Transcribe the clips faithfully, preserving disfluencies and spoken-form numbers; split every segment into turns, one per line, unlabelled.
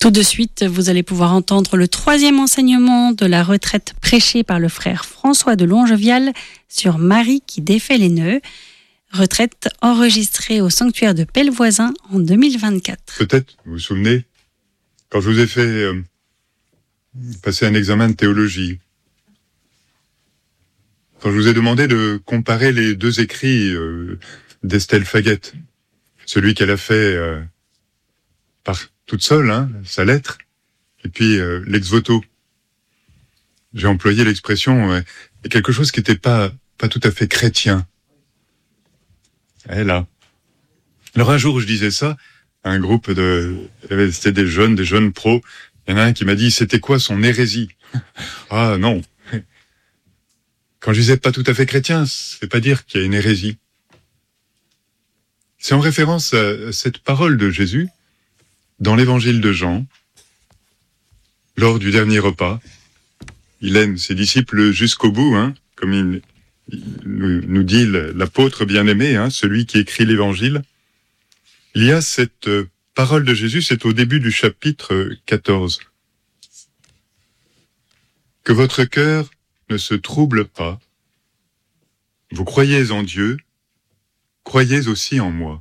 Tout de suite, vous allez pouvoir entendre le troisième enseignement de la retraite prêchée par le frère François de Longevial sur Marie qui défait les nœuds. Retraite enregistrée au sanctuaire de Pellevoisin en deux mille vingt-quatre.
Peut-être, vous vous souvenez, quand je vous ai fait euh, passer un examen de théologie, quand je vous ai demandé de comparer les deux écrits euh, d'Estelle Faguette, celui qu'elle a fait euh, par toute seule, hein, sa lettre, et puis euh, l'ex-voto. J'ai employé l'expression euh, quelque chose qui n'était pas pas tout à fait chrétien. Elle là. Alors un jour, je disais ça à un groupe de, c'était des jeunes, des jeunes pros. Il y en a un qui m'a dit, c'était quoi son hérésie? Ah non. Quand je disais pas tout à fait chrétien, c'est pas dire qu'il y a une hérésie. C'est en référence à cette parole de Jésus dans l'évangile de Jean, lors du dernier repas. Il aime ses disciples jusqu'au bout, hein, comme il, il nous dit l'apôtre bien-aimé, hein, celui qui écrit l'évangile. Il y a cette parole de Jésus, c'est au début du chapitre quatorze. Que votre cœur ne se trouble pas. Vous croyez en Dieu, croyez aussi en moi.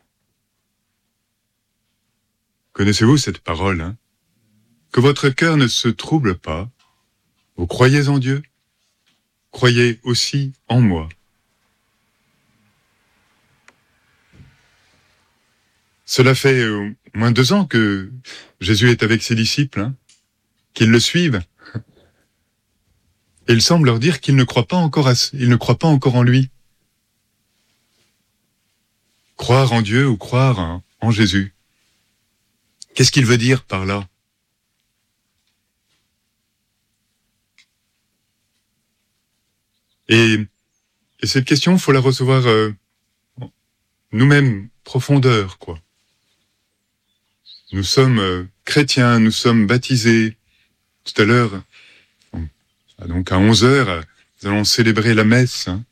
Connaissez-vous cette parole, hein? Que votre cœur ne se trouble pas. Vous croyez en Dieu, croyez aussi en moi. Cela fait au moins deux ans que Jésus est avec ses disciples, hein, qu'ils le suivent. Et il semble leur dire qu'ils ne croient pas encore à, ils ne croient pas encore en lui. Croire en Dieu ou croire en, en Jésus. Qu'est-ce qu'il veut dire par là? Et, et cette question, il faut la recevoir euh, nous-mêmes, profondeur, quoi. Nous sommes euh, chrétiens, nous sommes baptisés. Tout à l'heure, donc à onze heures, nous allons célébrer la messe. Hein.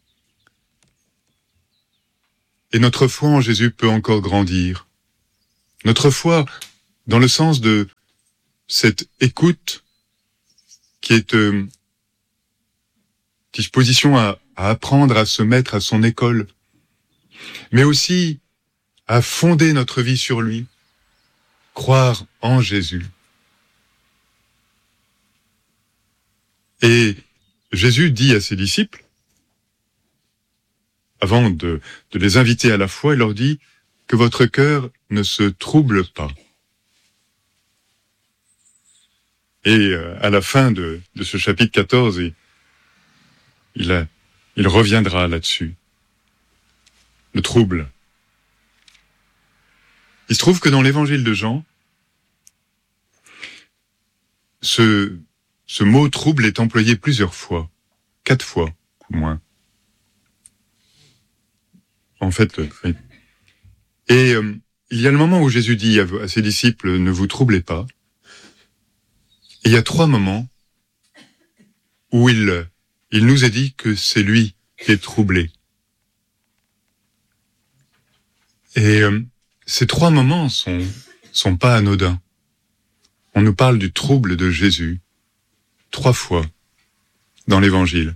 Et notre foi en Jésus peut encore grandir. Notre foi, dans le sens de cette écoute qui est euh, disposition à, à apprendre à se mettre à son école, mais aussi à fonder notre vie sur lui, croire en Jésus. Et Jésus dit à ses disciples, avant de, de les inviter à la foi, il leur dit que votre cœur ne se trouble pas. Et euh, à la fin de, de ce chapitre quatorze, il, il, a, il reviendra là-dessus. Le trouble. Il se trouve que dans l'évangile de Jean, ce, ce mot trouble est employé plusieurs fois, quatre fois au moins. En fait, oui. Et euh, il y a le moment où Jésus dit à, à ses disciples, ne vous troublez pas. Et il y a trois moments où il, il nous a dit que c'est lui qui est troublé. Et euh, ces trois moments sont, sont pas anodins. On nous parle du trouble de Jésus trois fois dans l'Évangile.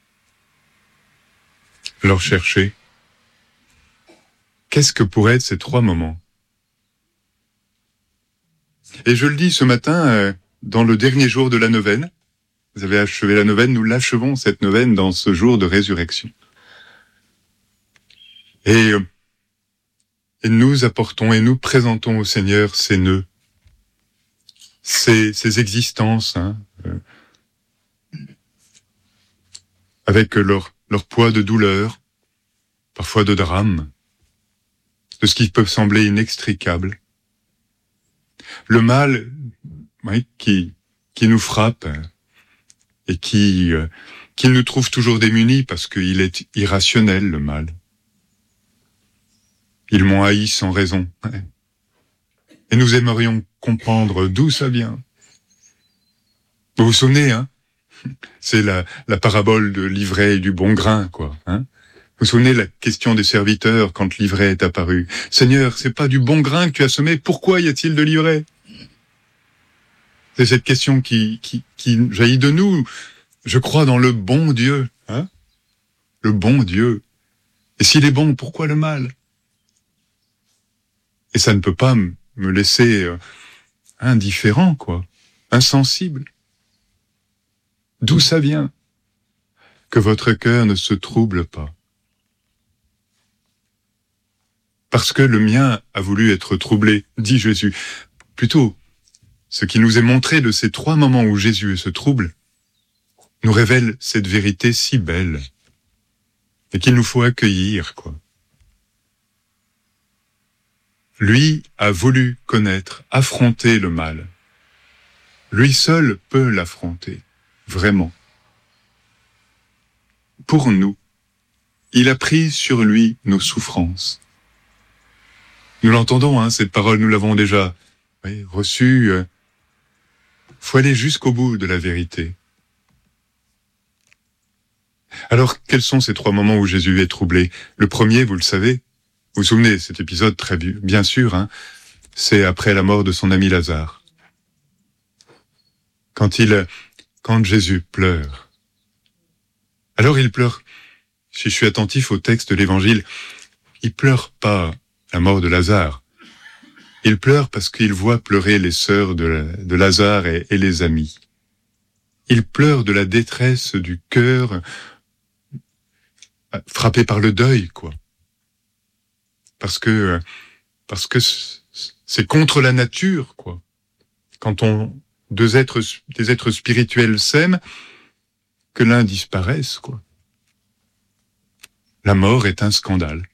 Alors cherchez. Qu'est-ce que pourraient être ces trois moments? Et je le dis ce matin, euh, dans le dernier jour de la neuvaine. Vous avez achevé la neuvaine, nous l'achevons cette neuvaine dans ce jour de résurrection. Et, euh, et nous apportons et nous présentons au Seigneur ces nœuds, ces, ces existences, hein, euh, avec leur, leur poids de douleur, parfois de drame, de ce qui peut sembler inextricable. Le mal, oui, qui, qui nous frappe et qui, euh, qui nous trouve toujours démunis parce qu'il est irrationnel, le mal. Ils m'ont haï sans raison. Et nous aimerions comprendre d'où ça vient. Vous vous souvenez, hein? C'est la, la parabole de l'ivraie et du bon grain, quoi, hein? Vous vous souvenez la question des serviteurs quand l'ivraie est apparu? Seigneur, c'est pas du bon grain que tu as semé, pourquoi y a-t-il de l'ivraie? C'est cette question qui, qui, qui jaillit de nous. Je crois dans le bon Dieu, hein, le bon Dieu. Et s'il est bon, pourquoi le mal? Et ça ne peut pas me laisser indifférent, quoi, insensible. D'où ça vient? Que votre cœur ne se trouble pas. Parce que le mien a voulu être troublé, dit Jésus. Plutôt, ce qui nous est montré de ces trois moments où Jésus se trouble, nous révèle cette vérité si belle, et qu'il nous faut accueillir, quoi. Lui a voulu connaître, affronter le mal. Lui seul peut l'affronter, vraiment. Pour nous, il a pris sur lui nos souffrances. Nous l'entendons, hein, cette parole, nous l'avons déjà oui, reçue. Il faut aller jusqu'au bout de la vérité. Alors, quels sont ces trois moments où Jésus est troublé? Le premier, vous le savez, vous vous souvenez, cet épisode, très bien sûr, hein, c'est après la mort de son ami Lazare. Quand il, quand Jésus pleure. Alors il pleure, si je suis attentif au texte de l'Évangile, il pleure pas la mort de Lazare. Il pleure parce qu'il voit pleurer les sœurs de, de Lazare et, et les amis. Il pleure de la détresse du cœur frappé par le deuil, quoi. Parce que, parce que c'est contre la nature, quoi. Quand on, deux êtres, des êtres spirituels s'aiment, que l'un disparaisse, quoi. La mort est un scandale.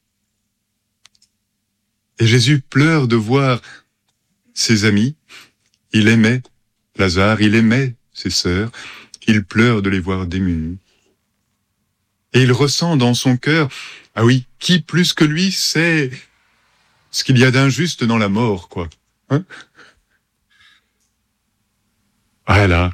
Et Jésus pleure de voir ses amis. Il aimait Lazare, il aimait ses sœurs. Il pleure de les voir démunis. Et il ressent dans son cœur, ah oui, qui plus que lui sait ce qu'il y a d'injuste dans la mort, quoi. Hein? Voilà.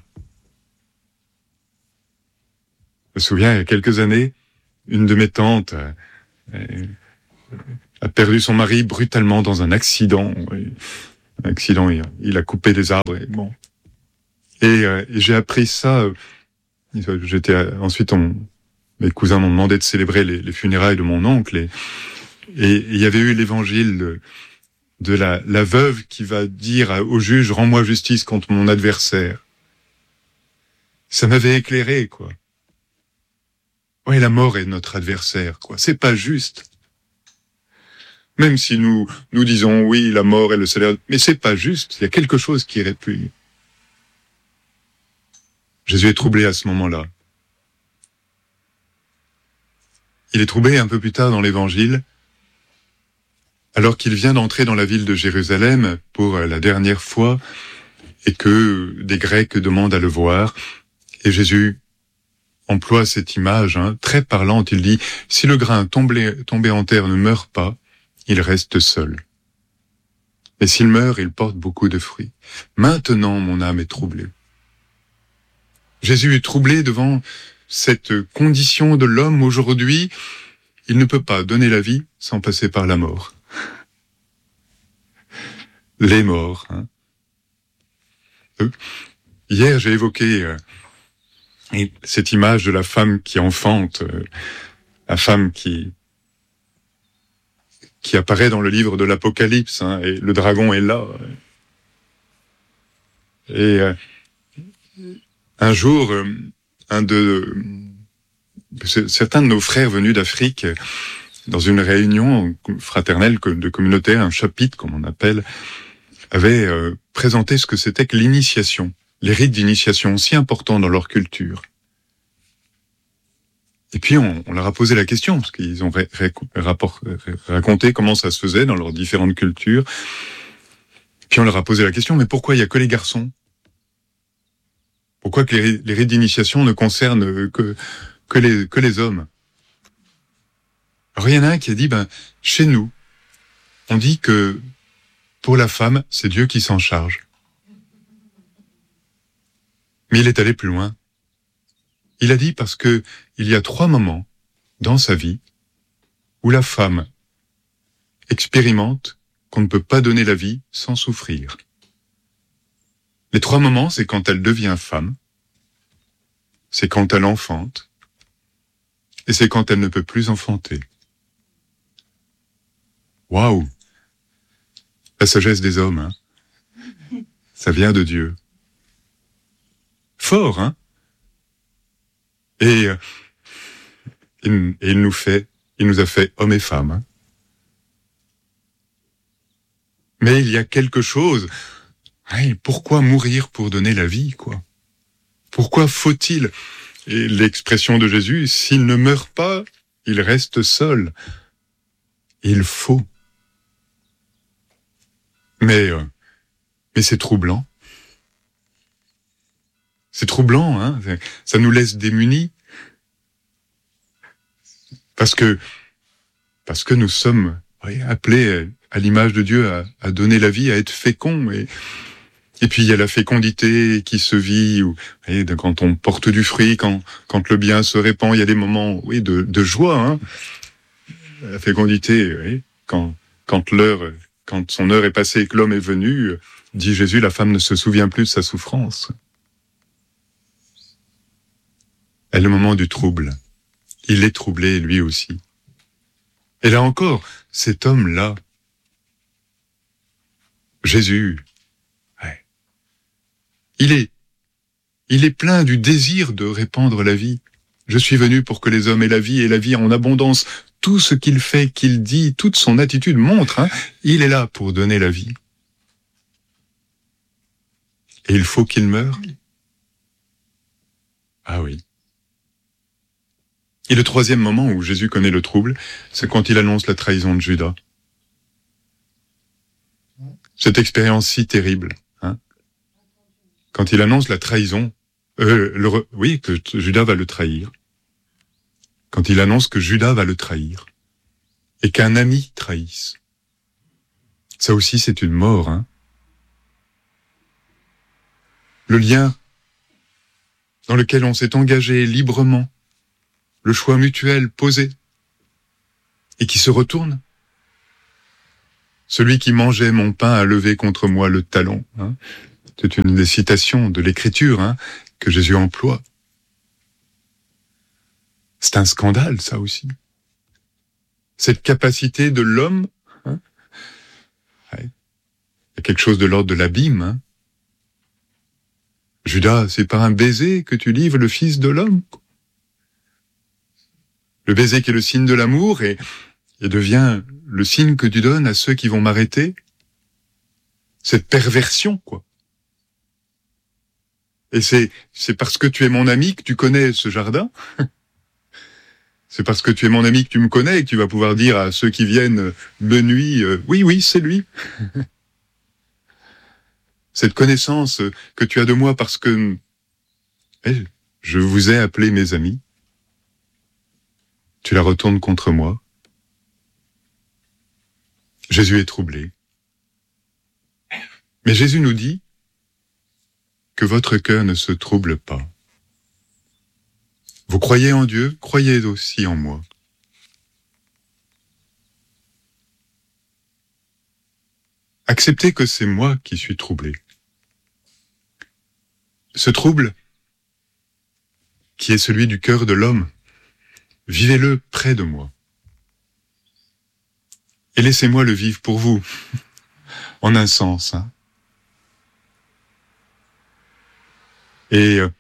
Je me souviens, il y a quelques années, une de mes tantes euh, a perdu son mari brutalement dans un accident. Un accident, il, il a coupé des arbres. Et, bon. et, euh, et j'ai appris ça. Euh, j'étais ensuite, on, mes cousins m'ont demandé de célébrer les, les funérailles de mon oncle. Et, et, et il y avait eu l'évangile de, de la, la veuve qui va dire au juge « Rends-moi justice contre mon adversaire ». Ça m'avait éclairé, quoi. Ouais, la mort est notre adversaire, quoi. C'est pas juste. Même si nous, nous disons, oui, la mort est le salaire, mais c'est pas juste. Il y a quelque chose qui répugne. Jésus est troublé à ce moment-là. Il est troublé un peu plus tard dans l'Évangile, alors qu'il vient d'entrer dans la ville de Jérusalem pour la dernière fois, et que des Grecs demandent à le voir, et Jésus emploie cette image hein, très parlante. Il dit, si le grain tombé, tombé en terre ne meurt pas, il reste seul. Et s'il meurt, il porte beaucoup de fruits. Maintenant, mon âme est troublée. Jésus est troublé devant cette condition de l'homme aujourd'hui. Il ne peut pas donner la vie sans passer par la mort. Les morts. Hein. Hier, j'ai évoqué euh, cette image de la femme qui enfante, euh, la femme qui qui apparaît dans le livre de l'Apocalypse, hein, et le dragon est là. Et euh, un jour, euh, un de certains de nos frères venus d'Afrique, dans une réunion fraternelle de communautaire, un chapitre, comme on appelle, avait euh, présenté ce que c'était que l'initiation, les rites d'initiation, si importants dans leur culture. Et puis on, on leur a posé la question, parce qu'ils ont ré, ré, rapport, ré, raconté comment ça se faisait dans leurs différentes cultures. Et puis on leur a posé la question, mais pourquoi il n'y a que les garçons? Pourquoi que les, les rites d'initiation ne concernent que, que, les, que les hommes? Alors il y en a un qui a dit, ben, chez nous, on dit que pour la femme, c'est Dieu qui s'en charge. Mais il est allé plus loin. Il a dit parce que il y a trois moments dans sa vie où la femme expérimente qu'on ne peut pas donner la vie sans souffrir. Les trois moments, c'est quand elle devient femme, c'est quand elle enfante, et c'est quand elle ne peut plus enfanter. Waouh! La sagesse des hommes, hein. Ça vient de Dieu. Fort, hein? Et, euh, il, et il nous fait, il nous a fait hommes et femmes. Hein. Mais il y a quelque chose. Hey, pourquoi mourir pour donner la vie, quoi? Pourquoi faut-il? Et l'expression de Jésus, s'il ne meurt pas, il reste seul. Il faut. Mais, euh, mais c'est troublant. C'est troublant, hein. Ça nous laisse démunis. Parce que, parce que nous sommes oui, appelés à l'image de Dieu à, à donner la vie, à être féconds. Et, et puis il y a la fécondité qui se vit, où, oui, quand on porte du fruit, quand, quand le bien se répand, il y a des moments oui, de, de joie. Hein. La fécondité, oui, quand, quand l'heure, quand son heure est passée et que l'homme est venu, dit Jésus, la femme ne se souvient plus de sa souffrance. Et le moment du trouble, il est troublé lui aussi. Et là encore, cet homme-là, Jésus, ouais, il est, il est plein du désir de répandre la vie. Je suis venu pour que les hommes aient la vie et la vie en abondance. Tout ce qu'il fait, qu'il dit, toute son attitude montre, hein, il est là pour donner la vie. Et il faut qu'il meure. Ah oui. Et le troisième moment où Jésus connaît le trouble, c'est quand il annonce la trahison de Judas. Cette expérience si terrible, hein, quand il annonce la trahison, euh, le, oui, que Judas va le trahir. Quand il annonce que Judas va le trahir et qu'un ami trahisse. Ça aussi, c'est une mort. Hein. Le lien dans lequel on s'est engagé librement, le choix mutuel posé, et qui se retourne. Celui qui mangeait mon pain a levé contre moi le talon. Hein. C'est une des citations de l'Écriture hein, que Jésus emploie. C'est un scandale, ça aussi. Cette capacité de l'homme, hein, ouais, il y a quelque chose de l'ordre de l'abîme. Hein. Judas, c'est par un baiser que tu livres le Fils de l'homme. Le baiser qui est le signe de l'amour et, et devient le signe que tu donnes à ceux qui vont m'arrêter. Cette perversion, quoi. Et c'est, c'est parce que tu es mon ami que tu connais ce jardin. C'est parce que tu es mon ami que tu me connais et que tu vas pouvoir dire à ceux qui viennent de nuit, euh, oui, oui, c'est lui. Cette connaissance que tu as de moi parce que eh, je vous ai appelés mes amis. Tu la retournes contre moi. Jésus est troublé. Mais Jésus nous dit que votre cœur ne se trouble pas. Vous croyez en Dieu, croyez aussi en moi. Acceptez que c'est moi qui suis troublé. Ce trouble, qui est celui du cœur de l'homme, vivez-le près de moi. Et laissez-moi le vivre pour vous, en un sens. Hein. Et euh,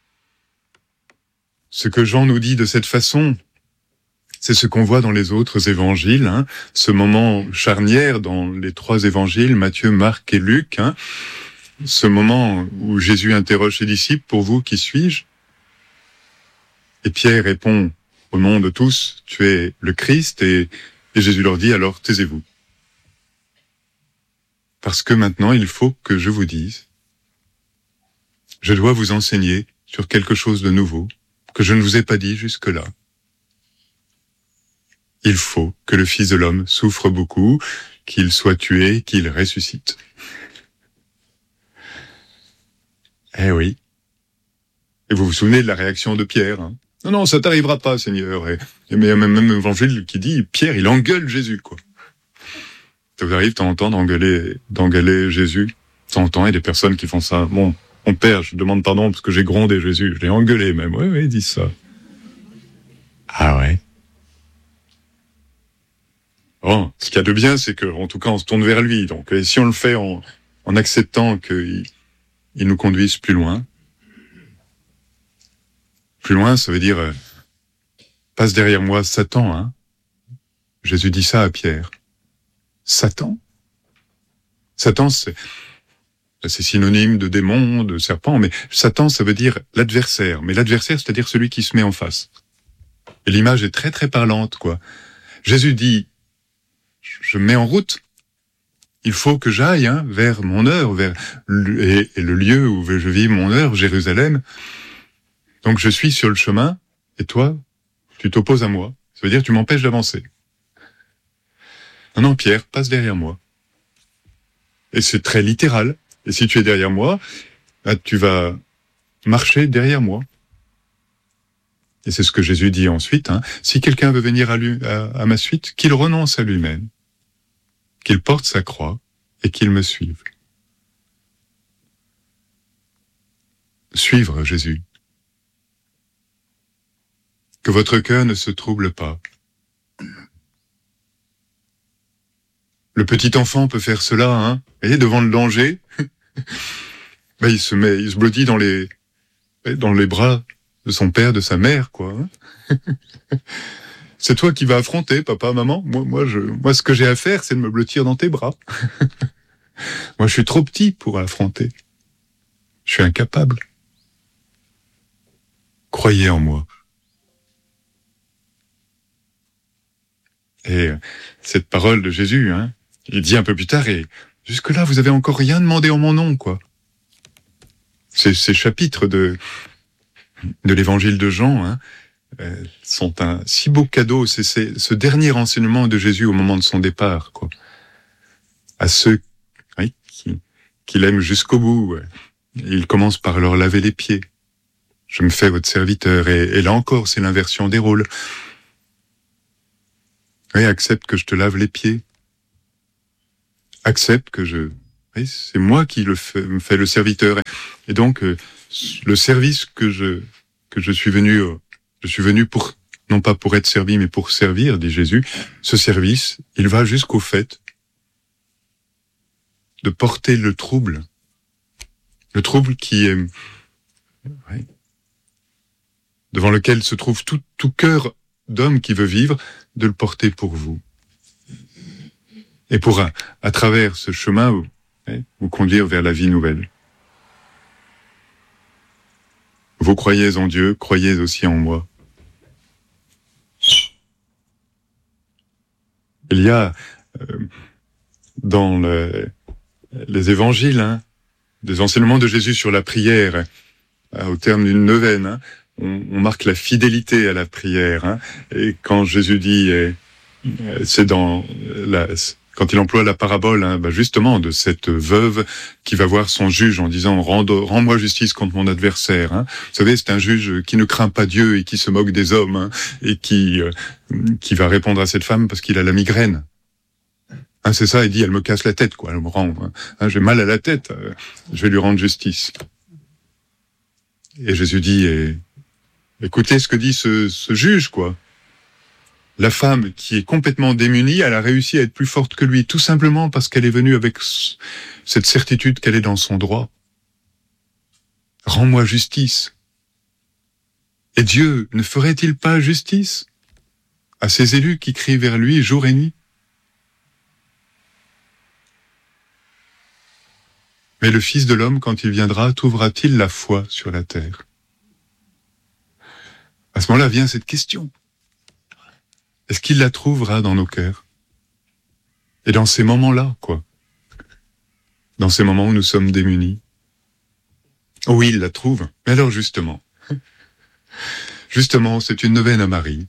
ce que Jean nous dit de cette façon, c'est ce qu'on voit dans les autres évangiles, hein, ce moment charnière dans les trois évangiles, Matthieu, Marc et Luc, hein, ce moment où Jésus interroge ses disciples, pour vous, qui suis-je? Et Pierre répond, au nom de tous, tu es le Christ, et, et Jésus leur dit, alors taisez-vous. Parce que maintenant, il faut que je vous dise, je dois vous enseigner sur quelque chose de nouveau, que je ne vous ai pas dit jusque-là. Il faut que le Fils de l'homme souffre beaucoup, qu'il soit tué, qu'il ressuscite. Eh oui. Et vous vous souvenez de la réaction de Pierre, hein? Non, non, ça t'arrivera pas, Seigneur. Et, et mais il y a même un évangile qui dit, Pierre, il engueule Jésus, quoi. Ça vous arrive de temps en temps d'engueuler, d'engueuler Jésus? De temps en temps, il y a des personnes qui font ça. Bon, mon père, je demande pardon parce que j'ai grondé Jésus. Je l'ai engueulé même. Oui, oui, ils disent ça. Ah ouais. Bon, ce qu'il y a de bien, c'est qu'en tout cas, on se tourne vers lui. Donc, et si on le fait en, en acceptant qu'il il nous conduise plus loin, plus loin, ça veut dire euh, passe derrière moi Satan. Hein. Jésus dit ça à Pierre. Satan. Satan, c'est, c'est synonyme de démon, de serpent, mais Satan, ça veut dire l'adversaire. Mais l'adversaire, c'est-à-dire celui qui se met en face. Et l'image est très très parlante, quoi. Jésus dit, je me mets en route. Il faut que j'aille hein, vers mon heure, vers le, et, et le lieu où je vis mon heure, Jérusalem. Donc je suis sur le chemin, et toi, tu t'opposes à moi. Ça veut dire que tu m'empêches d'avancer. Non, non, Pierre, passe derrière moi. Et c'est très littéral. Et si tu es derrière moi, là, tu vas marcher derrière moi. Et c'est ce que Jésus dit ensuite. Hein. Si quelqu'un veut venir à, lui, à, à ma suite, qu'il renonce à lui-même, qu'il porte sa croix et qu'il me suive. Suivre Jésus. Que votre cœur ne se trouble pas. Le petit enfant peut faire cela, hein. Vous voyez, devant le danger, ben, il se met, il se blottit dans les, dans les bras de son père, de sa mère, quoi. Hein. C'est toi qui vas affronter, papa, maman. Moi, moi, je, moi, ce que j'ai à faire, c'est de me blottir dans tes bras. Moi, je suis trop petit pour affronter. Je suis incapable. Croyez en moi. Et cette parole de Jésus, hein, il dit un peu plus tard, et jusque-là, vous avez encore rien demandé en mon nom, quoi. Ces, ces chapitres de, de l'évangile de Jean, hein, euh, sont un si beau cadeau. C'est, c'est ce dernier enseignement de Jésus au moment de son départ, quoi. À ceux oui, qui, qui l'aiment jusqu'au bout. Ouais. Il commence par leur laver les pieds. Je me fais votre serviteur. Et, et là encore, c'est l'inversion des rôles. Oui, accepte que je te lave les pieds. Accepte que je... Oui, c'est moi qui le fais, me fais le serviteur. Et donc, euh, le service que je, que je suis venu... Euh, je suis venu pour... Non pas pour être servi, mais pour servir, dit Jésus. Ce service, il va jusqu'au fait de porter le trouble. Le trouble qui est... Oui, devant lequel se trouve tout, tout cœur d'homme qui veut vivre, de le porter pour vous. Et pour, à, à travers ce chemin, vous, vous conduire vers la vie nouvelle. Vous croyez en Dieu, croyez aussi en moi. Il y a euh, dans le, les évangiles hein, des enseignements de Jésus sur la prière, hein, au terme d'une neuvaine, hein, on, on marque la fidélité à la prière. Hein, et quand Jésus dit, euh, c'est dans la... Quand il emploie la parabole, hein, bah justement, de cette veuve qui va voir son juge en disant « Rends-moi justice contre mon adversaire. Hein. » Vous savez, c'est un juge qui ne craint pas Dieu et qui se moque des hommes hein, et qui euh, qui va répondre à cette femme parce qu'il a la migraine. Hein, c'est ça, il dit « Elle me casse la tête, quoi. Elle me rend. Hein, j'ai mal à la tête. Euh, je vais lui rendre justice. » Et Jésus dit eh, « Écoutez ce que dit ce, ce juge, quoi. » La femme qui est complètement démunie, elle a réussi à être plus forte que lui, tout simplement parce qu'elle est venue avec cette certitude qu'elle est dans son droit. Rends-moi justice. Et Dieu ne ferait-il pas justice à ses élus qui crient vers lui jour et nuit? Mais le Fils de l'homme, quand il viendra, trouvera-t-il la foi sur la terre? À ce moment-là vient cette question. Est-ce qu'il la trouvera dans nos cœurs? Et dans ces moments-là, quoi. Dans ces moments où nous sommes démunis. Oui, il la trouve. Mais alors, justement. Justement, c'est une neuvaine à Marie.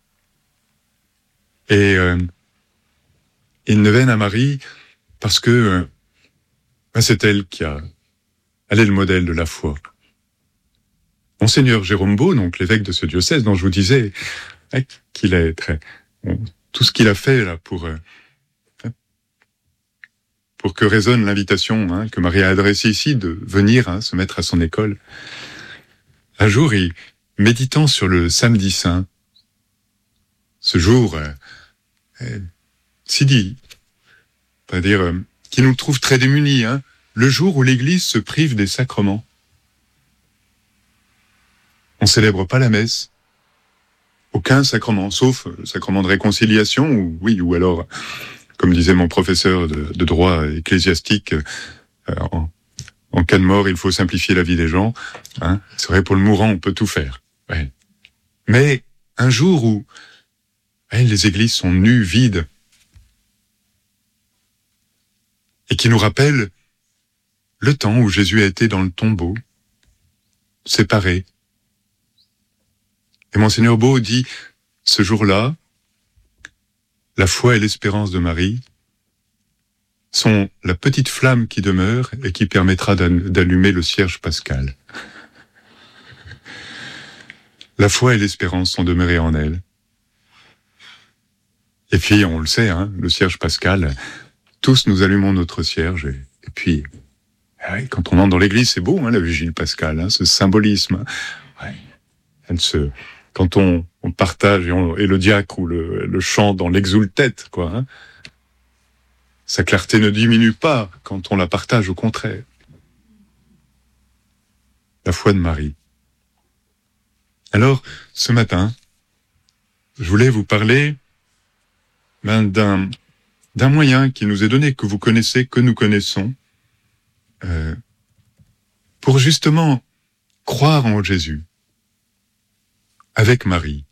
Et euh, une neuvaine à Marie parce que euh, ben c'est elle qui a... Elle est le modèle de la foi. Monseigneur Jérôme Beau, donc l'évêque de ce diocèse dont je vous disais... qu'il est très bon, tout ce qu'il a fait là pour euh, pour que résonne l'invitation hein, que Marie a adressée ici de venir hein, se mettre à son école. Un jour, il, méditant sur le samedi saint, ce jour, euh, euh, si dit, c'est-à-dire euh, qui nous trouve très démunis, hein, le jour où l'Église se prive des sacrements. On célèbre pas la messe, aucun sacrement, sauf le sacrement de réconciliation, ou oui, ou alors, comme disait mon professeur de, de droit ecclésiastique, euh, en, en cas de mort, il faut simplifier la vie des gens. Hein. C'est vrai, pour le mourant, on peut tout faire. Ouais. Mais un jour où ouais, les églises sont nues, vides, et qui nous rappelle le temps où Jésus a été dans le tombeau, séparé. Et Monseigneur Beau dit, ce jour-là, la foi et l'espérance de Marie sont la petite flamme qui demeure et qui permettra d'allumer le cierge pascal. La foi et l'espérance sont demeurées en elle. Et puis, on le sait, hein, le cierge pascal, tous nous allumons notre cierge. Et, et puis, ouais, quand on entre dans l'église, c'est beau, hein, la vigile pascale, hein, ce symbolisme. Ouais, elle se... Quand on, on partage et, on, et le diacre ou le, le chant dans l'exultet, quoi, hein, sa clarté ne diminue pas quand on la partage, au contraire. La foi de Marie. Alors, ce matin, je voulais vous parler ben, d'un, d'un moyen qui nous est donné, que vous connaissez, que nous connaissons, euh, pour justement croire en Jésus. Avec Marie.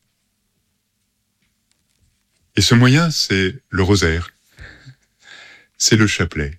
Et ce moyen, c'est le rosaire. C'est le chapelet.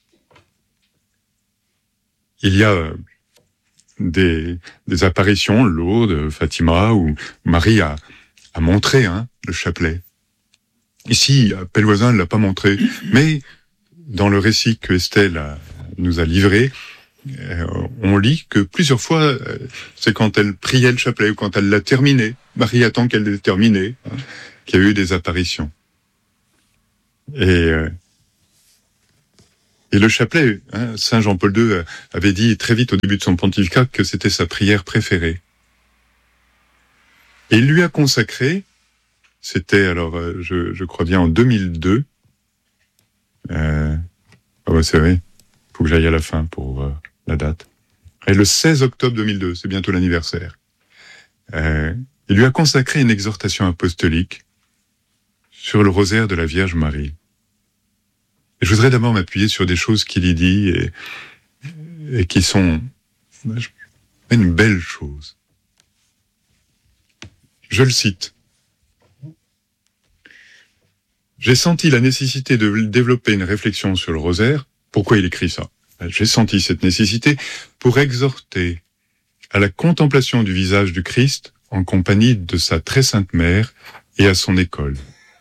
Il y a des, des apparitions, Lourdes, Fatima, où Marie a, a montré hein, le chapelet. Ici, à Pelvoisin, elle ne l'a pas montré, mais dans le récit que Estelle a, nous a livré, Euh, on lit que plusieurs fois, euh, c'est quand elle priait le chapelet ou quand elle l'a terminé, Marie attend qu'elle l'ait terminé, hein, qu'il y a eu des apparitions. Et, euh, et le chapelet, hein, Saint Jean-Paul deux avait dit très vite au début de son pontificat que c'était sa prière préférée. Et il lui a consacré, c'était alors, euh, je, je crois bien en deux mille deux, euh, ah bah c'est vrai, il faut que j'aille à la fin pour... Euh, la date. Et le seize octobre deux mille deux, c'est bientôt l'anniversaire. Euh, il lui a consacré une exhortation apostolique sur le rosaire de la Vierge Marie. Et je voudrais d'abord m'appuyer sur des choses qu'il y dit et, et qui sont une belle chose. Je le cite. J'ai senti la nécessité de développer une réflexion sur le rosaire. Pourquoi il écrit ça ? J'ai senti cette nécessité pour exhorter à la contemplation du visage du Christ en compagnie de sa très sainte mère et à son école.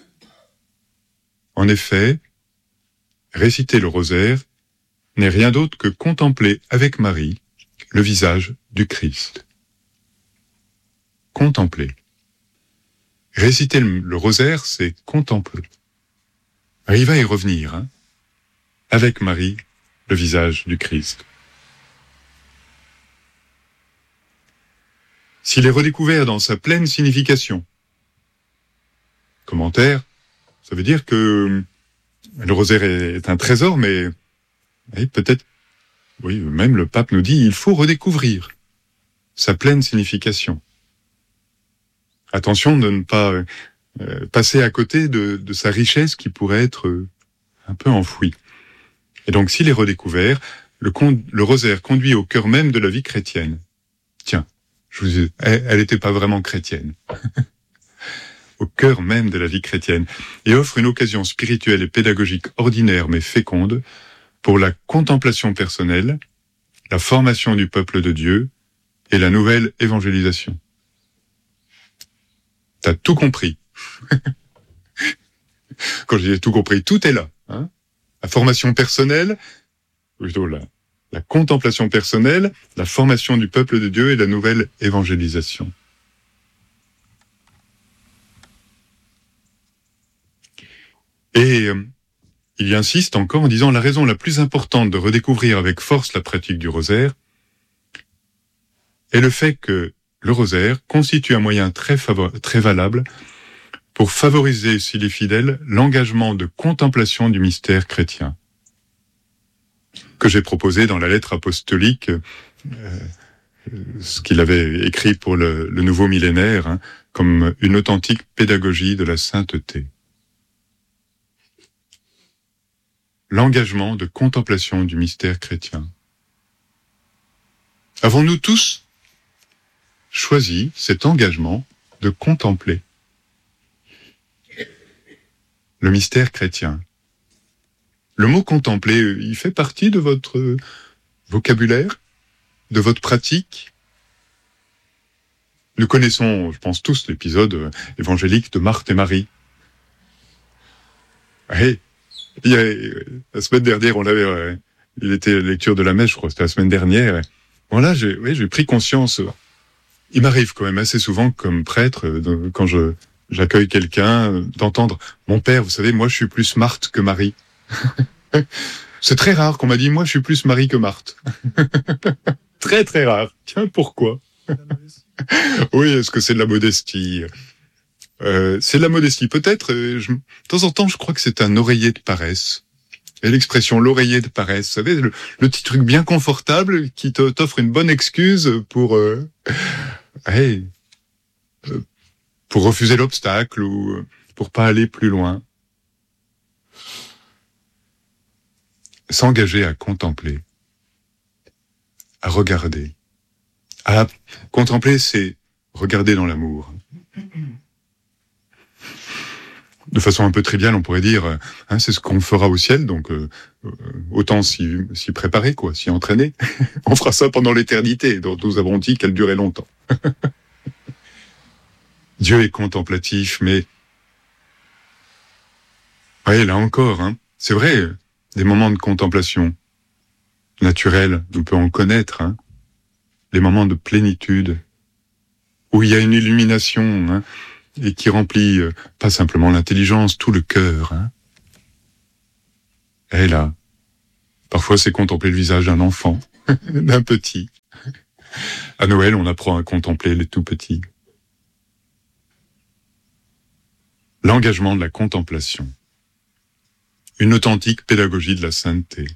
En effet, réciter le rosaire n'est rien d'autre que contempler avec Marie le visage du Christ. Contempler. Réciter le rosaire, c'est contempler. Il va y revenir, hein, avec Marie, le visage du Christ. S'il est redécouvert dans sa pleine signification, commentaire, ça veut dire que le rosaire est un trésor, mais oui, peut-être, oui, même le pape nous dit, il faut redécouvrir sa pleine signification. Attention de ne pas euh, passer à côté de, de sa richesse qui pourrait être euh, un peu enfouie. Et donc, s'il est redécouvert, le, con, le rosaire conduit au cœur même de la vie chrétienne. Tiens, je vous ai, elle n'était pas vraiment chrétienne. Au cœur même de la vie chrétienne. Et offre une occasion spirituelle et pédagogique ordinaire mais féconde pour la contemplation personnelle, la formation du peuple de Dieu et la nouvelle évangélisation. T'as tout compris. Quand j'ai tout compris, tout est là. Hein, la formation personnelle, plutôt la, la contemplation personnelle, la formation du peuple de Dieu et la nouvelle évangélisation. Et euh, il y insiste encore en disant la raison la plus importante de redécouvrir avec force la pratique du rosaire est le fait que le rosaire constitue un moyen très, favor- très valable pour favoriser, s'il est fidèle, l'engagement de contemplation du mystère chrétien, que j'ai proposé dans la lettre apostolique, euh, ce qu'il avait écrit pour le, le nouveau millénaire, hein, comme une authentique pédagogie de la sainteté. L'engagement de contemplation du mystère chrétien. Avons-nous tous choisi cet engagement de contempler le mystère chrétien? Le mot contempler, il fait partie de votre vocabulaire, de votre pratique? Nous connaissons, je pense tous, l'épisode évangélique de Marthe et Marie. Hey, il y a, la semaine dernière, on avait, ouais, il était lecture de la messe, je crois, c'était la semaine dernière. Bon là, j'ai, ouais, j'ai pris conscience. Il m'arrive quand même assez souvent, comme prêtre, de, quand je j'accueille quelqu'un, d'entendre « Mon père, vous savez, moi, je suis plus Marthe que Marie. » C'est très rare qu'on m'a dit « Moi, je suis plus Marie que Marthe. » Très, très rare. Tiens, pourquoi? Oui, est-ce que c'est de la modestie? Euh, c'est de la modestie. Peut-être, euh, je, de temps en temps, je crois que c'est un oreiller de paresse. Et l'expression l'oreiller de paresse, vous savez, le, le petit truc bien confortable qui te, t'offre une bonne excuse pour, euh, hey, euh, pour refuser l'obstacle ou pour pas aller plus loin. S'engager à contempler, à regarder. À contempler, c'est regarder dans l'amour. De façon un peu triviale, on pourrait dire, hein, c'est ce qu'on fera au ciel, donc euh, autant s'y, s'y préparer, quoi, s'y entraîner. On fera ça pendant l'éternité, dont nous avons dit qu'elle durait longtemps. Dieu est contemplatif, mais oui, là encore, hein, c'est vrai, des moments de contemplation naturelle, on peut en connaître, hein, les moments de plénitude, où il y a une illumination, hein, et qui remplit euh, pas simplement l'intelligence, tout le cœur. Hein. Et là, parfois c'est contempler le visage d'un enfant, d'un petit. À Noël, on apprend à contempler les tout petits. L'engagement de la contemplation. Une authentique pédagogie de la sainteté.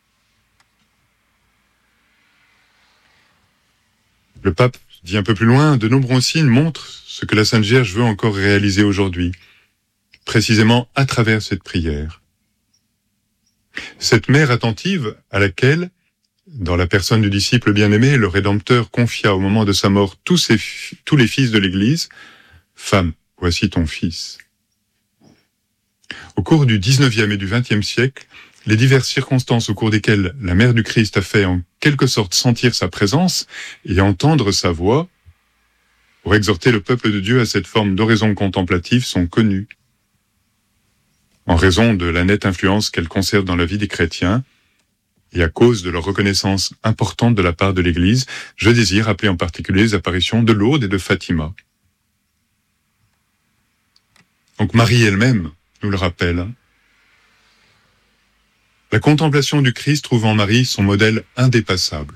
Le pape dit un peu plus loin, de nombreux signes montrent ce que la Sainte Vierge veut encore réaliser aujourd'hui, précisément à travers cette prière. Cette mère attentive à laquelle, dans la personne du disciple bien-aimé, le Rédempteur confia au moment de sa mort tous, ses, tous les fils de l'Église, « Femme, voici ton fils ». Au cours du dix-neuvième et du vingtième siècle, les diverses circonstances au cours desquelles la mère du Christ a fait en quelque sorte sentir sa présence et entendre sa voix, pour exhorter le peuple de Dieu à cette forme d'oraison contemplative sont connues. En raison de la nette influence qu'elle conserve dans la vie des chrétiens, et à cause de leur reconnaissance importante de la part de l'Église, je désire rappeler en particulier les apparitions de Lourdes et de Fatima. Donc Marie elle-même nous le rappelle. La contemplation du Christ trouve en Marie son modèle indépassable.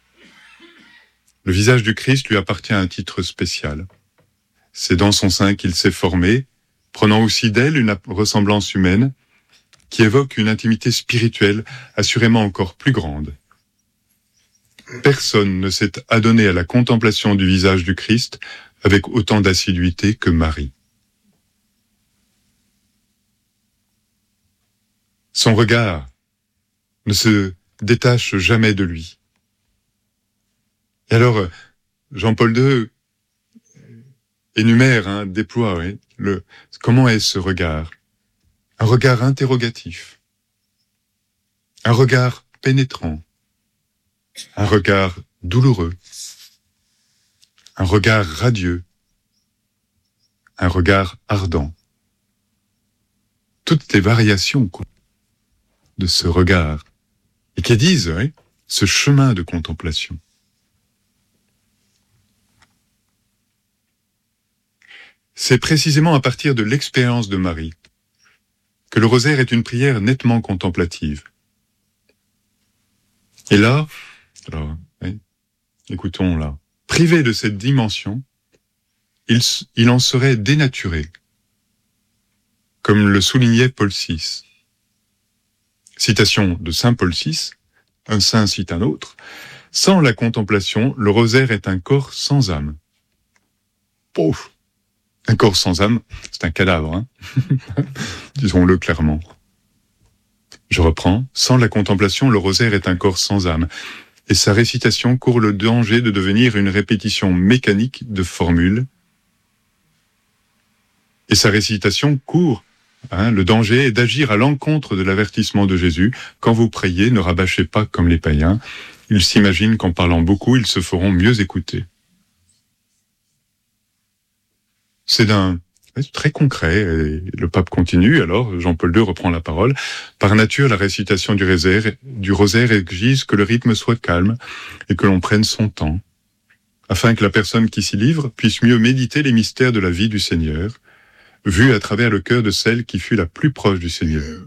Le visage du Christ lui appartient à un titre spécial. C'est dans son sein qu'il s'est formé, prenant aussi d'elle une ressemblance humaine qui évoque une intimité spirituelle assurément encore plus grande. Personne ne s'est adonné à la contemplation du visage du Christ avec autant d'assiduité que Marie. Son regard ne se détache jamais de lui. Et alors, Jean-Paul deux énumère, hein, déploie, oui, le, comment est ce regard? Un regard interrogatif, un regard pénétrant, un regard douloureux, un regard radieux, un regard ardent. Toutes les variations de ce regard, et qui disent, oui, ce chemin de contemplation. C'est précisément à partir de l'expérience de Marie que le rosaire est une prière nettement contemplative. Et là, alors, oui, écoutons là, privé de cette dimension, il, il en serait dénaturé, comme le soulignait Paul six. Citation de saint Paul six, un saint cite un autre, « Sans la contemplation, le rosaire est un corps sans âme. » Pouf, un corps sans âme, c'est un cadavre, hein. Disons-le clairement. Je reprends, « Sans la contemplation, le rosaire est un corps sans âme. » Et sa récitation court le danger de devenir une répétition mécanique de formules. Et sa récitation court, hein, le danger est d'agir à l'encontre de l'avertissement de Jésus. Quand vous priez, ne rabâchez pas comme les païens. Ils s'imaginent qu'en parlant beaucoup, ils se feront mieux écouter. C'est d'un très concret. Et le pape continue, alors Jean-Paul deux reprend la parole. Par nature, la récitation du rosaire, du rosaire exige que le rythme soit calme et que l'on prenne son temps, afin que la personne qui s'y livre puisse mieux méditer les mystères de la vie du Seigneur, vus à travers le cœur de celle qui fut la plus proche du Seigneur.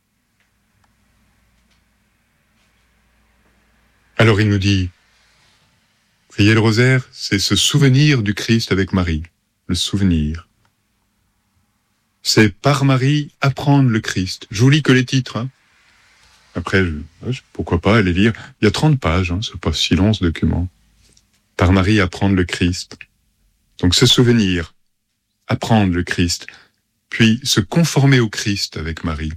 Alors il nous dit, prier le rosaire, c'est se souvenir du Christ avec Marie, le souvenir. C'est par Marie apprendre le Christ. Je vous lis que les titres. Hein. Après, je, pourquoi pas aller lire. Il y a trente pages, hein, c'est pas si long ce document. Par Marie apprendre le Christ. Donc se souvenir, apprendre le Christ, puis se conformer au Christ avec Marie.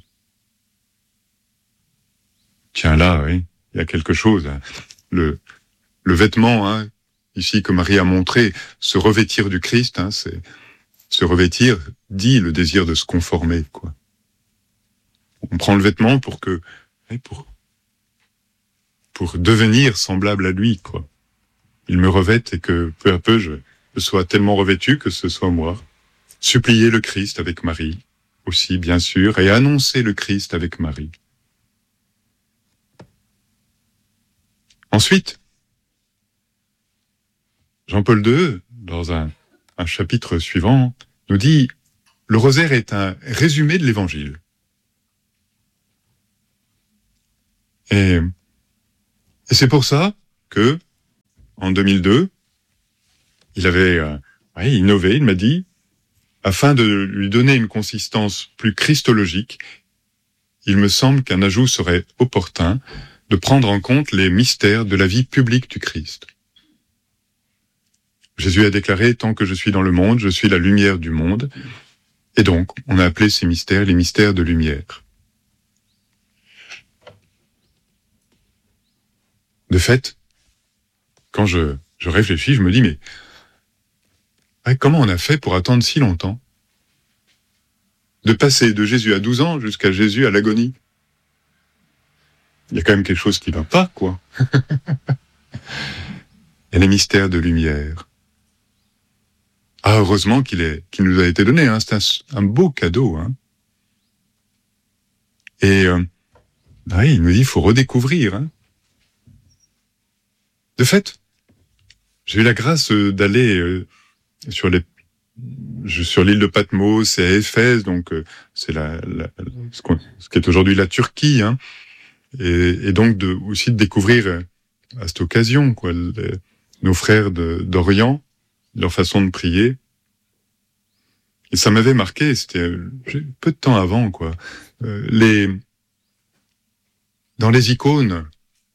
Tiens là, oui, il y a quelque chose. Hein. Le, le vêtement, hein, ici que Marie a montré, se revêtir du Christ, hein, c'est se revêtir dit le désir de se conformer, quoi. On prend le vêtement pour que, pour, pour devenir semblable à lui, quoi. Il me revête et que peu à peu je, je sois tellement revêtu que ce soit moi. Supplier le Christ avec Marie, aussi bien sûr, et annoncer le Christ avec Marie. Ensuite, Jean-Paul deux, dans un, un chapitre suivant, nous dit « Le rosaire est un résumé de l'Évangile. » Et, et c'est pour ça que, en deux mille deux, il avait euh, ouais, innové, il m'a dit, afin de lui donner une consistance plus christologique, il me semble qu'un ajout serait opportun de prendre en compte les mystères de la vie publique du Christ. Jésus a déclaré « Tant que je suis dans le monde, je suis la lumière du monde ». Et donc, on a appelé ces mystères les mystères de lumière. De fait, quand je, je réfléchis, je me dis « Mais ouais, comment on a fait pour attendre si longtemps ? De passer de Jésus à douze ans jusqu'à Jésus à l'agonie ? Il y a quand même quelque chose qui ne va pas, quoi. » Et les mystères de lumière. Ah, heureusement qu'il est, qu'il nous a été donné, hein. C'est un, un beau cadeau, hein. Et euh, bah, il nous dit, il faut redécouvrir. Hein. De fait, j'ai eu la grâce d'aller euh, sur les, sur l'île de Patmos et à Éphèse, donc euh, c'est la, la, ce, ce qui est aujourd'hui la Turquie, hein. Et, et donc de, aussi de découvrir euh, à cette occasion, quoi, les, nos frères de, d'Orient, leur façon de prier. Et ça m'avait marqué, c'était peu de temps avant, quoi. Euh, les, dans les icônes,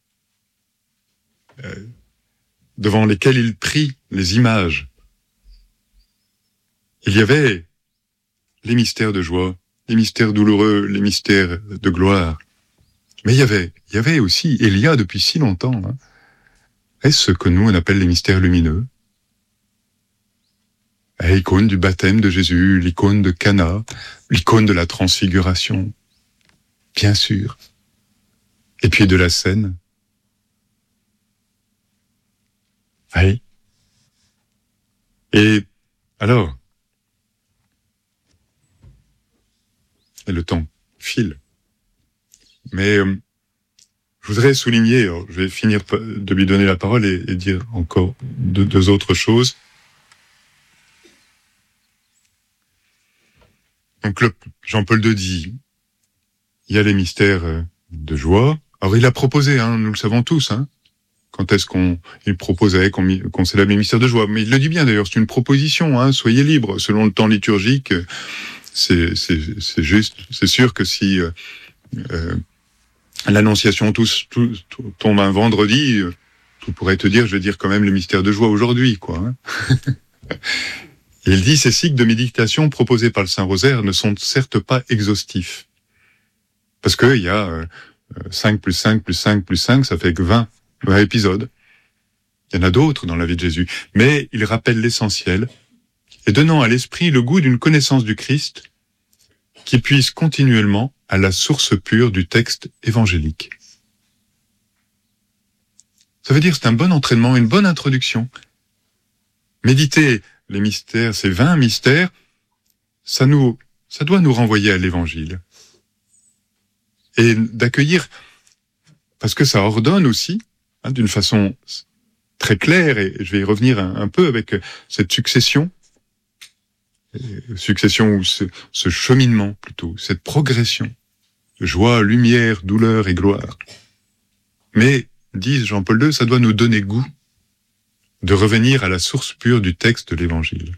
euh, devant lesquelles ils prient, les images, il y avait les mystères de joie, les mystères douloureux, les mystères de gloire. Mais il y avait, il y avait aussi, et il y a depuis si longtemps, hein, est-ce ce que nous on appelle les mystères lumineux? L'icône du baptême de Jésus, l'icône de Cana, l'icône de la transfiguration, bien sûr. Et puis de la scène. Oui. Et alors, et le temps file. Mais euh, je voudrais souligner, alors, je vais finir de lui donner la parole et, et dire encore deux, deux autres choses. Donc le, Jean-Paul deux dit, il y a les mystères de joie. Alors il a proposé, hein, nous le savons tous, hein, quand est-ce qu'on il proposait qu'on, qu'on célèbre les mystères de joie. Mais il le dit bien d'ailleurs, c'est une proposition, hein, soyez libres. Selon le temps liturgique, c'est, c'est, c'est juste, c'est sûr que si euh, euh, l'Annonciation tous, tous, tous, tombe un vendredi, euh, tu pourrais te dire, je vais dire quand même les mystères de joie aujourd'hui, quoi. Hein. Et il dit, ces cycles de méditation proposés par le Saint-Rosaire ne sont certes pas exhaustifs. Parce qu'il y a euh, cinq plus cinq plus cinq plus cinq, ça fait que vingt, vingt épisodes. Il y en a d'autres dans la vie de Jésus. Mais il rappelle l'essentiel, et donnant à l'esprit le goût d'une connaissance du Christ qui puise continuellement à la source pure du texte évangélique. Ça veut dire que c'est un bon entraînement, une bonne introduction. Méditer les mystères, ces vingt mystères, ça nous, ça doit nous renvoyer à l'Évangile. Et d'accueillir, parce que ça ordonne aussi, hein, d'une façon très claire, et je vais y revenir un, un peu avec cette succession, succession ou ce, ce cheminement plutôt, cette progression, joie, lumière, douleur et gloire. Mais, dit Jean-Paul deux, ça doit nous donner goût de revenir à la source pure du texte de l'Évangile.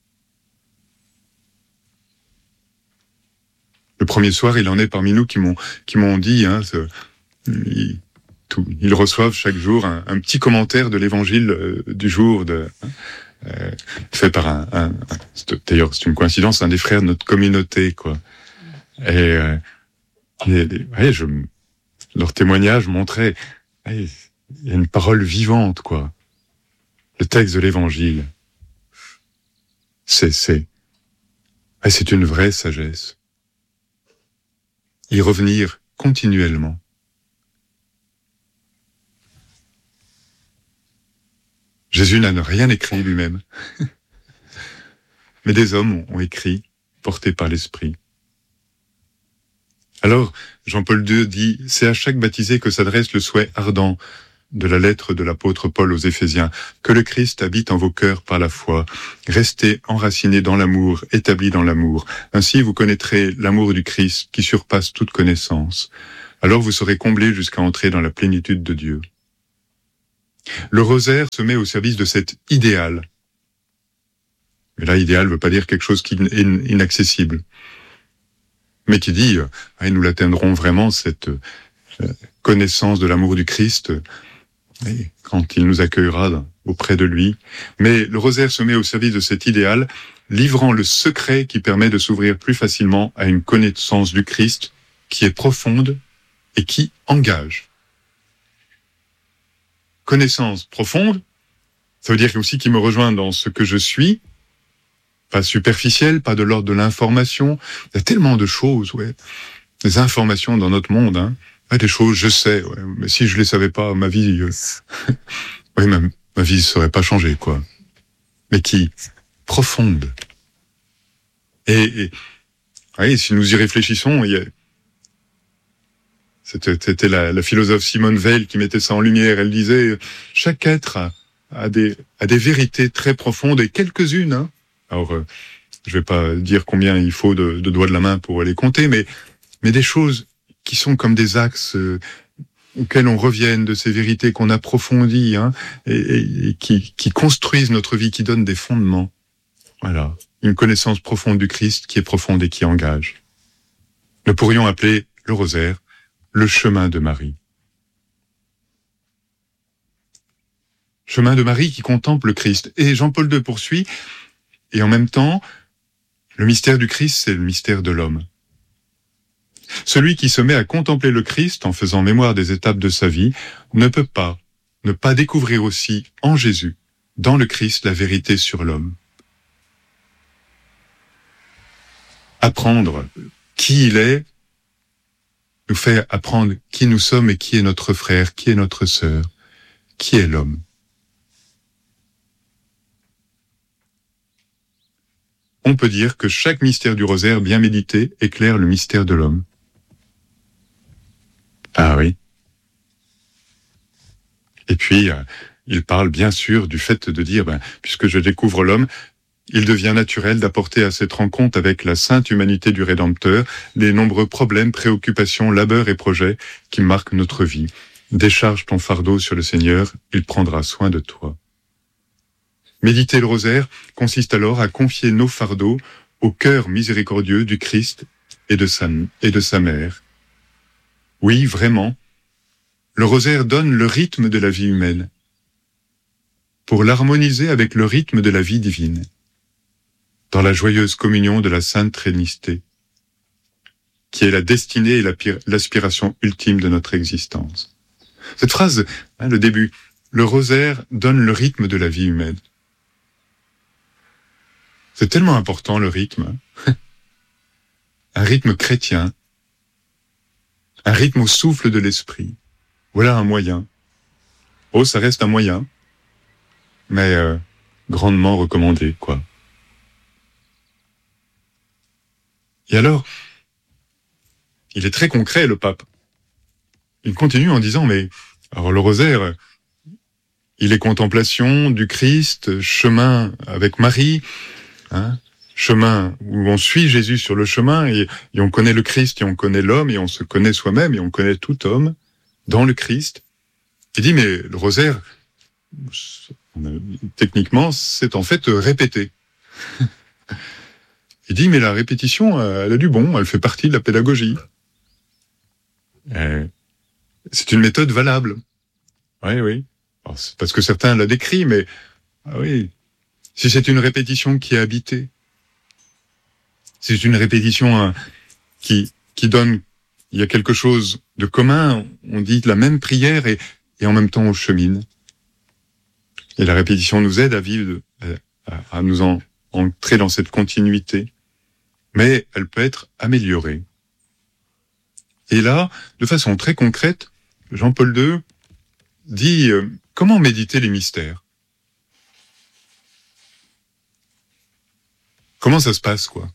Le premier soir, il en est parmi nous qui m'ont qui m'ont dit, hein, ce, ils, tout, ils reçoivent chaque jour un, un petit commentaire de l'Évangile euh, du jour, de, euh, fait par un, un, un c'est, d'ailleurs c'est une coïncidence, un des frères de notre communauté, quoi. Et, euh, et, et ouais, je, leur témoignage montrait, ouais, il y a une parole vivante, quoi. Le texte de l'Évangile, c'est, c'est, c'est une vraie sagesse. Y revenir continuellement. Jésus n'a rien écrit lui-même, mais des hommes ont écrit, portés par l'Esprit. Alors, Jean-Paul deux dit, c'est à chaque baptisé que s'adresse le souhait ardent de la lettre de l'apôtre Paul aux Éphésiens, que le Christ habite en vos cœurs par la foi. Restez enracinés dans l'amour, établis dans l'amour. Ainsi vous connaîtrez l'amour du Christ qui surpasse toute connaissance. Alors vous serez comblés jusqu'à entrer dans la plénitude de Dieu. Le rosaire se met au service de cet idéal. Mais là, idéal ne veut pas dire quelque chose qui est inaccessible, mais qui dit, ah, nous l'atteindrons vraiment, cette euh, connaissance de l'amour du Christ, et quand il nous accueillera auprès de lui. Mais le rosaire se met au service de cet idéal, livrant le secret qui permet de s'ouvrir plus facilement à une connaissance du Christ qui est profonde et qui engage. Connaissance profonde, ça veut dire aussi qu'il me rejoint dans ce que je suis, pas superficiel, pas de l'ordre de l'information. Il y a tellement de choses, ouais, des informations dans notre monde, hein. Ouais, des choses, je sais, ouais, mais si je les savais pas, ma vie, euh, oui, ma, ma vie serait pas changée, quoi. Mais qui, profonde. Et, et oui, si nous y réfléchissons, il y a, c'était, c'était la, la philosophe Simone Weil qui mettait ça en lumière. Elle disait, chaque être a, a des, a des vérités très profondes et quelques-unes, hein. Alors, euh, je vais pas dire combien il faut de, de doigts de la main pour les compter, mais, mais des choses qui sont comme des axes euh, auxquels on revienne, de ces vérités qu'on approfondit, hein, et, et, et qui, qui construisent notre vie, qui donnent des fondements. Voilà, une connaissance profonde du Christ qui est profonde et qui engage. Nous pourrions appeler le rosaire le chemin de Marie. Chemin de Marie qui contemple le Christ. Et Jean-Paul deux poursuit, et en même temps, le mystère du Christ, c'est le mystère de l'homme. Celui qui se met à contempler le Christ en faisant mémoire des étapes de sa vie ne peut pas ne pas découvrir aussi en Jésus, dans le Christ, la vérité sur l'homme. Apprendre qui il est nous fait apprendre qui nous sommes et qui est notre frère, qui est notre sœur, qui est l'homme. On peut dire que chaque mystère du rosaire bien médité éclaire le mystère de l'homme. Ah oui. Et puis, euh, il parle bien sûr du fait de dire, ben, puisque je découvre l'homme, il devient naturel d'apporter à cette rencontre avec la sainte humanité du Rédempteur les nombreux problèmes, préoccupations, labeurs et projets qui marquent notre vie. Décharge ton fardeau sur le Seigneur, il prendra soin de toi. Méditer le rosaire consiste alors à confier nos fardeaux au cœur miséricordieux du Christ et de sa, et de sa mère. Oui, vraiment, le rosaire donne le rythme de la vie humaine pour l'harmoniser avec le rythme de la vie divine, dans la joyeuse communion de la Sainte Trinité, qui est la destinée et l'aspiration ultime de notre existence. Cette phrase, hein, le début, le rosaire donne le rythme de la vie humaine. C'est tellement important, le rythme. Un rythme chrétien, un rythme au souffle de l'esprit. Voilà un moyen. Oh, ça reste un moyen, mais euh, grandement recommandé, quoi. Et alors, il est très concret, le pape. Il continue en disant, mais alors le rosaire, il est contemplation du Christ, chemin avec Marie, hein, chemin où on suit Jésus sur le chemin, et, et on connaît le Christ, et on connaît l'homme, et on se connaît soi-même, et on connaît tout homme dans le Christ. Il dit, mais le rosaire, techniquement, c'est en fait répéter. Il dit, mais la répétition, elle a du bon, elle fait partie de la pédagogie. Euh, c'est une méthode valable. Oui, oui. Alors, c'est parce que certains l'ont décrit, mais ah oui, si c'est une répétition qui est habitée, si c'est une répétition hein, qui qui donne, il y a quelque chose de commun, on dit la même prière et, et en même temps on chemine. Et la répétition nous aide à vivre, à, à nous en, entrer dans cette continuité. Mais elle peut être améliorée. Et là, de façon très concrète, Jean-Paul deux dit euh, comment méditer les mystères. Comment ça se passe, quoi?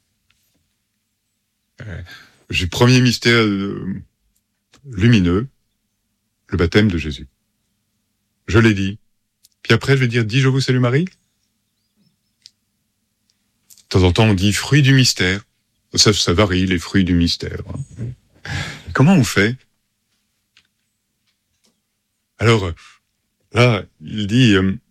euh, J'ai le premier mystère euh, lumineux, le baptême de Jésus. Je l'ai dit. Puis après, je vais dire, dis je vous salue Marie. De temps en temps, on dit fruit du mystère. Ça, ça varie, les fruits du mystère. Comment on fait? Alors, là, il dit, euh,